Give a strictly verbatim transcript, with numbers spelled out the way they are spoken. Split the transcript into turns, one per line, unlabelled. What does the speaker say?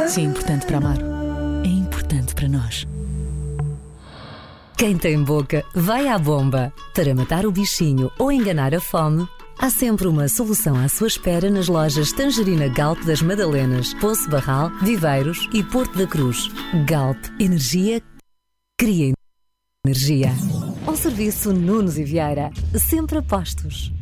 Se é importante para amar, é importante para nós.
Quem tem boca, vai à bomba. Para matar o bichinho ou enganar a fome, há sempre uma solução à sua espera nas lojas Tangerina Galp das Madalenas, Poço Barral, Viveiros e Porto da Cruz. Galp, energia, cria energia. Ao serviço Nunes e Vieira, sempre a postos.